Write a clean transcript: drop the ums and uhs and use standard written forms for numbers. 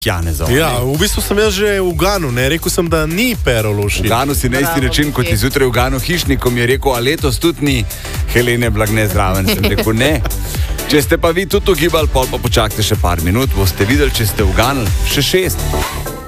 Janezov. Ja, v bistvu sem jaz že uganil, ne? Rekel sem, da ni Pero Lovšin. Uganil si na isti način, kot je zjutraj uganil Hišnikom, je rekel, a letos tudi ni Helene Blagne zraven. Sem rekel, ne. Če ste pa vi tudi ugibali, pol pa počakajte še par minut, boste videli, če ste uganili še 6.